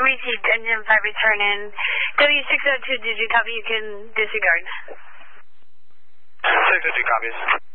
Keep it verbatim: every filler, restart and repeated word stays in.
Received. Engine five return in. W six oh two, did you copy? You can disregard. six oh two copies.